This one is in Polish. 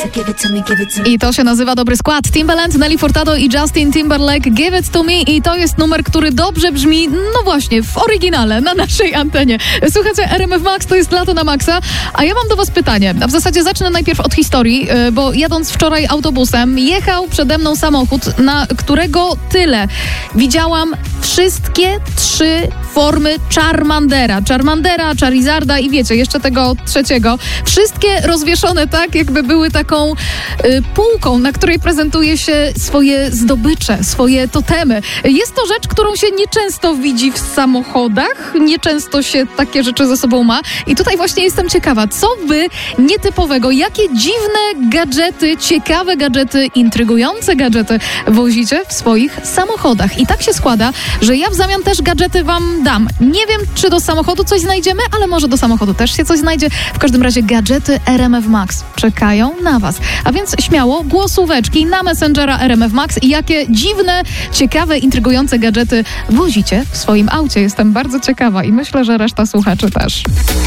I to się nazywa dobry skład. Timbaland, Nelly Furtado i Justin Timberlake, Give It To Me. I to jest numer, który dobrze brzmi, no właśnie, w oryginale, na naszej antenie. Słuchajcie, RMF Max, to jest lato na maksa. A ja mam do was pytanie. A w zasadzie zacznę najpierw od historii, bo jadąc wczoraj autobusem, jechał przede mną samochód, na którego tyle widziałam wszystkie 3 formy Charmandera, Charizarda i wiecie, jeszcze tego trzeciego. Wszystkie rozwieszone tak, jakby były taką półką, na której prezentuje się swoje zdobycze, swoje totemy. Jest to rzecz, którą się nieczęsto widzi w samochodach, nieczęsto się takie rzeczy ze sobą ma. I tutaj właśnie jestem ciekawa, co wy nietypowego, jakie dziwne gadżety, ciekawe gadżety, intrygujące gadżety wozicie w swoich samochodach. I tak się składa, że ja w zamian też gadżety wam dam. Nie wiem, czy do samochodu coś znajdziemy, ale może do samochodu też się coś znajdzie. W każdym razie gadżety RMF Max czekają na was. A więc śmiało, głosóweczki na Messengera RMF Max i jakie dziwne, ciekawe, intrygujące gadżety wozicie w swoim aucie. Jestem bardzo ciekawa i myślę, że reszta słuchaczy też.